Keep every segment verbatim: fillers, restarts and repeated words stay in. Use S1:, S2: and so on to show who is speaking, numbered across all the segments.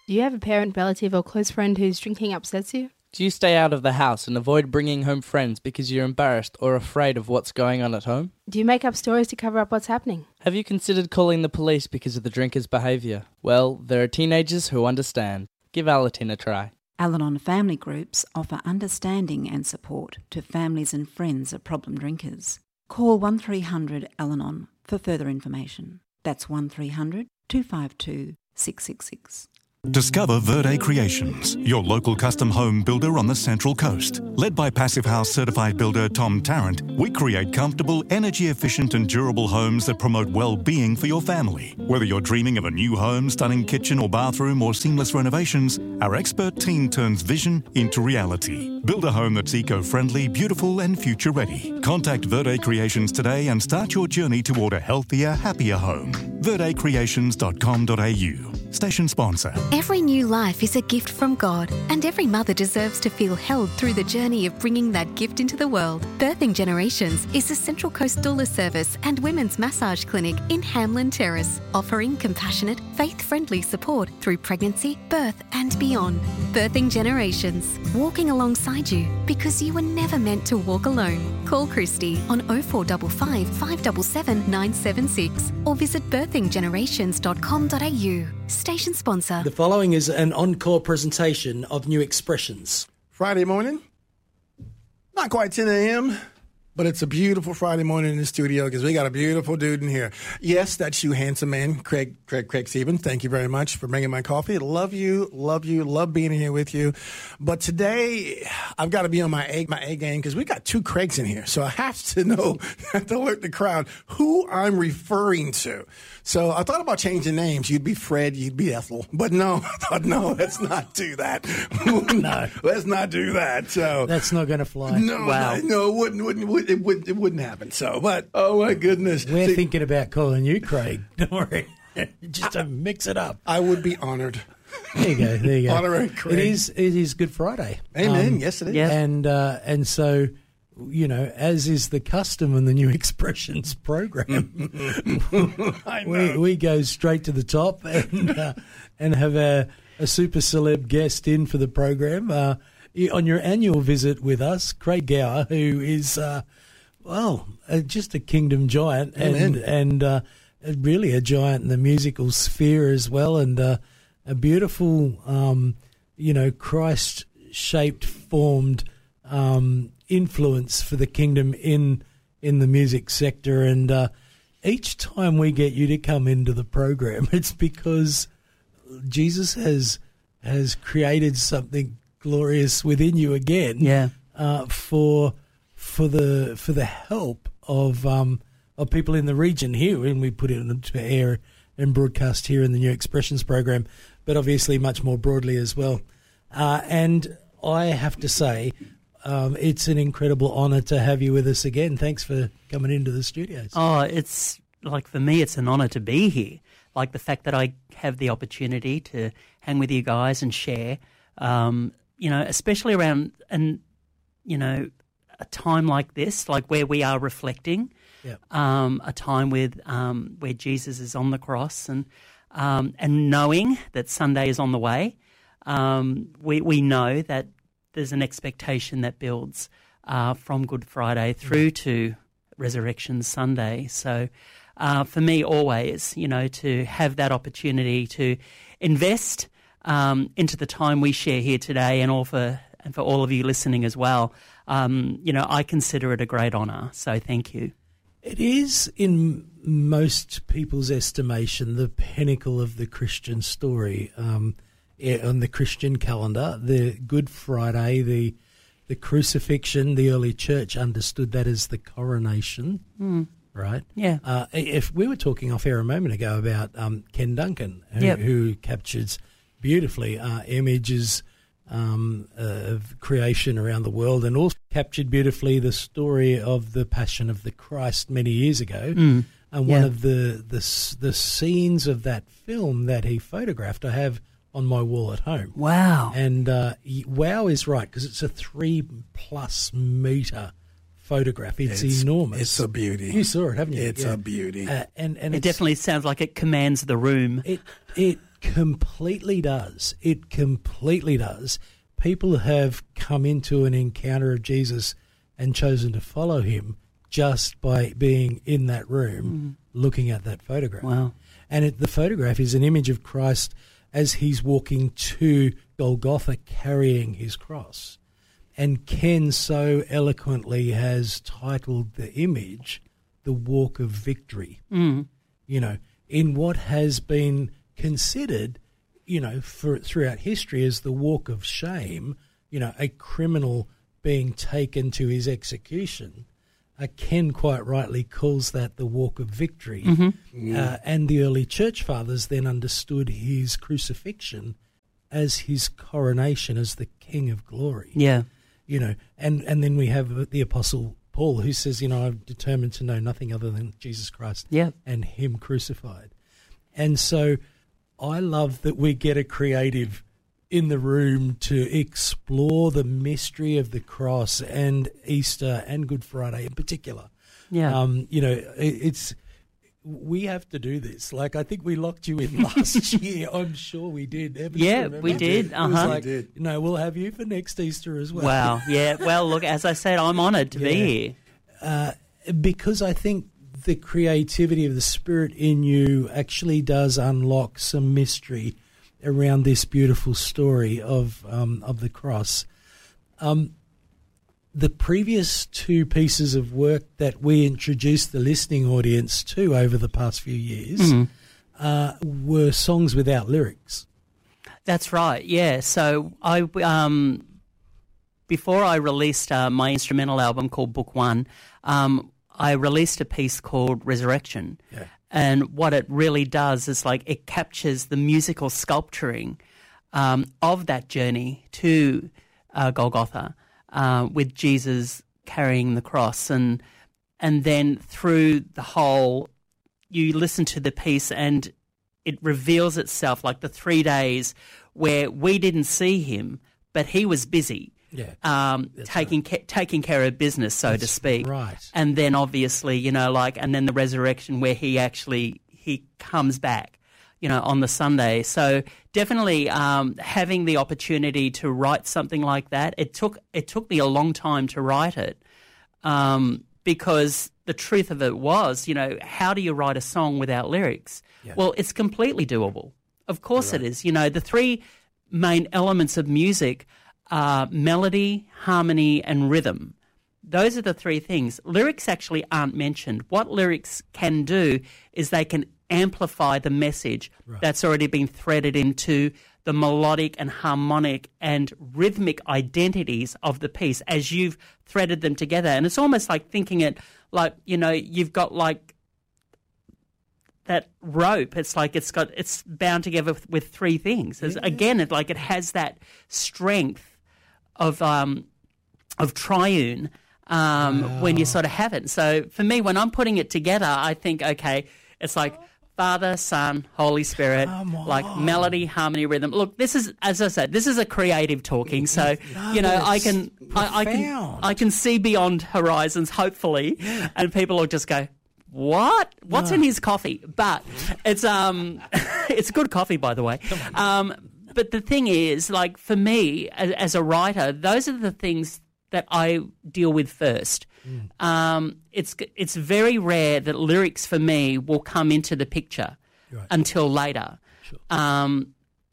S1: Do you have a parent, relative or close friend whose drinking upsets you?
S2: Do you stay out of the house and avoid bringing home friends because you're embarrassed or afraid of what's going on at home?
S1: Do you make up stories to cover up what's happening?
S2: Have you considered calling the police because of the drinker's behaviour? Well, there are teenagers who understand. Give Alatin a try.
S3: Al-Anon family groups offer understanding and support to families and friends of problem drinkers. Call one three hundred Al-Anon for further information. That's one three hundred two five two six six six.
S4: Discover Verde Creations, your local custom home builder on the Central Coast. Led by Passive House certified builder Tom Tarrant, we create comfortable, energy-efficient and durable homes that promote well-being for your family. Whether you're dreaming of a new home, stunning kitchen or bathroom or seamless renovations, our expert team turns vision into reality. Build a home that's eco-friendly, beautiful and future-ready. Contact Verde Creations today and start your journey toward a healthier, happier home. verde creations dot com dot a u. Station sponsor.
S5: Every new life is a gift from God, and every mother deserves to feel held through the journey of bringing that gift into the world. Birthing Generations is a Central Coast doula service and women's massage clinic in Hamlin Terrace, offering compassionate, faith-friendly support through pregnancy, birth and beyond. Birthing Generations, walking alongside you because you were never meant to walk alone. Call Christy on oh four five five, five seven seven, nine seven six or visit birthing generations dot com dot a u. Station sponsor.
S6: The following is an encore presentation of New Expressions.
S7: Friday morning, not quite ten a.m., but it's a beautiful Friday morning in the studio because we got a beautiful dude in here. Yes, that's you, handsome man, Craig Craig Craig Sieben. Thank you very much for bringing my coffee. Love you, love you, love being here with you. But today, I've got to be on my A, my A game because we got two Craigs in here. So I have to know, have to alert the crowd who I'm referring to. So I thought about changing names. You'd be Fred, you'd be Ethel. But no, I thought, no, let's not do that. No, let's not do that. So
S6: That's not going to fly.
S7: No,
S6: wow.
S7: no, no, it wouldn't, wouldn't, wouldn't, it wouldn't, it wouldn't happen. So, but, oh my goodness.
S6: We're
S7: See,
S6: thinking about calling you Craig. Don't worry. Just to mix it up.
S7: I would be honored.
S6: There you go. There you go.
S7: Honorary Craig.
S6: It is, it is Good Friday.
S7: Amen.
S6: Um,
S7: yes, it is.
S2: Yeah.
S6: And, uh, and so, you know, as is the custom in the New Expressions program,
S7: I know.
S6: we, we go straight to the top and uh, and have a, a super celeb guest in for the program. Uh, on your annual visit with us, Craig Gower, who is, uh, well, uh, just a kingdom giant and,
S7: Amen.
S6: and uh, really a giant in the musical sphere as well, and uh, a beautiful, um, you know, Christ-shaped, formed um influence for the kingdom in in the music sector. And uh, each time we get you to come into the program, it's because Jesus has has created something glorious within you again.
S2: Yeah.
S6: Uh, for for the for the help of um of people in the region here, and we put it into air and broadcast here in the New Expressions program, but obviously much more broadly as well. Uh, and I have to say, Um, it's an incredible honour to have you with us again. Thanks for coming into the studios.
S8: Oh, it's like for me, it's an honour to be here. Like the fact that I have the opportunity to hang with you guys and share, um, you know, especially around, and, you know, a time like this, like where we are reflecting,
S6: Yep.
S8: um, a time with um, where Jesus is on the cross, and um, and knowing that Sunday is on the way, um, we we know that there's an expectation that builds uh, from Good Friday through to Resurrection Sunday. So uh, for me, always, you know, to have that opportunity to invest um, into the time we share here today, and all for and for all of you listening as well, um, you know, I consider it a great honour. So thank you.
S6: It is, in most people's estimation, the pinnacle of the Christian story. Um, on the Christian calendar, the Good Friday, the the crucifixion, the early church understood that as the coronation,
S8: Mm.
S6: right?
S8: Yeah.
S6: Uh, if we were talking off air a moment ago about um, Ken Duncan, who,
S8: Yep.
S6: who captures beautifully uh, images um, uh, of creation around the world, and also captured beautifully the story of the Passion of the Christ many years ago.
S8: Mm.
S6: And one
S8: Yeah.
S6: of the, the s- the scenes of that film that he photographed, I have on my wall at home.
S8: Wow.
S6: And uh, y- wow is right, because it's a three-plus metre photograph. It's,
S7: It's-
S6: enormous.
S7: It's a beauty.
S6: You saw it, haven't you?
S7: It's
S6: Yeah.
S7: a beauty.
S6: Uh, and and
S8: It
S6: it's,
S8: definitely sounds like it commands the room.
S6: it it completely does. It completely does. People have come into an encounter of Jesus and chosen to follow him just by being in that room mm. looking at that photograph.
S8: Wow.
S6: And it, the photograph is an image of Christ as he's walking to Golgotha carrying his cross. And Ken so eloquently has titled the image The Walk of Victory.
S8: Mm.
S6: You know, in what has been considered, you know, for throughout history as the walk of shame, you know, a criminal being taken to his execution. Uh, Ken quite rightly calls that the walk of victory.
S8: Mm-hmm.
S6: Uh, and the early church fathers then understood his crucifixion as his coronation as the King of glory.
S8: Yeah.
S6: You know, and, and then we have the Apostle Paul who says, you know, I've determined to know nothing other than Jesus Christ
S8: yeah.
S6: and him crucified. And so I love that we get a creative in the room to explore the mystery of the cross and Easter and Good Friday in particular.
S8: Yeah.
S6: Um, you know, it, it's we have to do this. Like, I think we locked you in last year. I'm sure we did. Ever
S8: yeah,
S6: remember?
S8: we did. Uh-huh.
S6: It was like,
S7: we did.
S6: no, we'll have you for next Easter as well.
S8: Wow. Yeah. Well, look, as I said, I'm honoured to
S6: yeah.
S8: be here.
S6: Uh, because I think the creativity of the Spirit in you actually does unlock some mystery around this beautiful story of um, of the cross. Um, the previous two pieces of work that we introduced the listening audience to over the past few years
S8: mm-hmm.
S6: uh, were songs without lyrics.
S8: That's right, yeah. So I um, before I released uh, my instrumental album called Book One, um, I released a piece called Resurrection.
S6: Yeah.
S8: And what it really does is like it captures the musical sculpturing um, of that journey to uh, Golgotha uh, with Jesus carrying the cross. And and then through the whole, you listen to the piece and it reveals itself like the three days where we didn't see him, but he was busy.
S6: Yeah,
S8: um, taking
S6: right.
S8: ca- taking care of business, so
S6: that's
S8: to speak.
S6: Right.
S8: And then obviously, you know, like, and then the resurrection where he actually, he comes back, you know, on the Sunday. So definitely um, having the opportunity to write something like that, it took, it took me a long time to write it um, because the truth of it was, you know, how do you write a song without lyrics?
S6: Yeah.
S8: Well, it's completely doable. Of course
S6: right.
S8: it is. You know, the three main elements of music Uh, melody, harmony, and rhythm. Those are the three things. Lyrics actually aren't mentioned. What lyrics can do is they can amplify the message
S6: right.
S8: that's already been threaded into the melodic and harmonic and rhythmic identities of the piece as you've threaded them together. And it's almost like thinking it like, you know, you've got like that rope. It's like it's got it's bound together with, with three things. Yeah. Again, it like it has that strength of um, of triune um, wow. when you sort of have it. So for me, when I'm putting it together, I think, okay, it's like Father, Son, Holy Spirit, like melody, harmony, rhythm. Look, this is, as I said, this is a creative talking. So
S6: no,
S8: you know, I can I, I can I can see beyond horizons, hopefully,
S6: yeah.
S8: and people will just go, what? What's
S6: no.
S8: in his coffee? But it's um, it's good coffee, by the way. Um, but the thing is, like for me as, as a writer, those are the things that I deal with first. Mm. Um, it's it's very rare that lyrics for me will come into the picture right. until later.
S6: Sure.
S8: Um,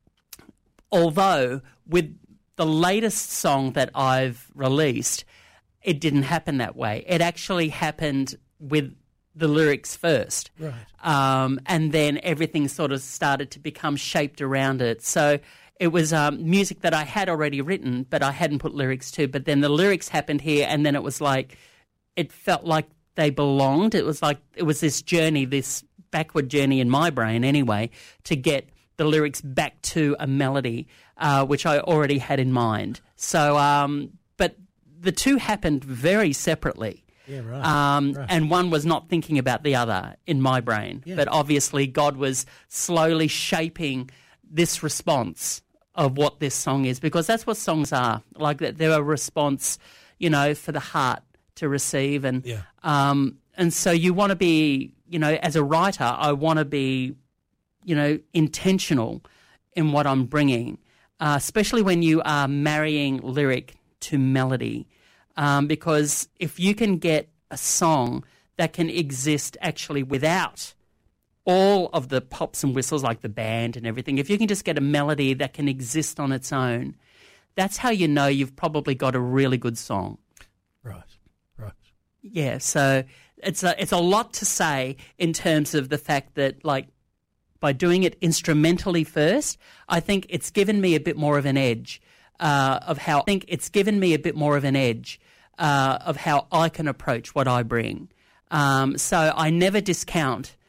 S8: although with the latest song that I've released, it didn't happen that way. It actually happened with the lyrics first.
S6: Right.
S8: Um, and then everything sort of started to become shaped around it. So it was um, music that I had already written, but I hadn't put lyrics to. But then the lyrics happened here, and then it was like, it felt like they belonged. It was like, it was this journey, this backward journey in my brain anyway, to get the lyrics back to a melody, uh, which I already had in mind. So, um, but the two happened very separately.
S6: Yeah, right.
S8: Um,
S6: right.
S8: And one was not thinking about the other in my brain.
S6: Yeah.
S8: But obviously God was slowly shaping this response of what this song is, because that's what songs are. Like they're a response, you know, for the heart to receive. And
S6: yeah.
S8: um, and so you want to be, you know, as a writer, I want to be, you know, intentional in what I'm bringing, uh, especially when you are marrying lyric to melody, um, because if you can get a song that can exist actually without all of the pops and whistles like the band and everything, if you can just get a melody that can exist on its own, that's how you know you've probably got a really good song.
S6: Right, right.
S8: Yeah, so it's a, it's a lot to say in terms of the fact that, like, by doing it instrumentally first, I think it's given me a bit more of an edge uh, of how I think it's given me a bit more of an edge uh, of how I can approach what I bring. Um, so I never discount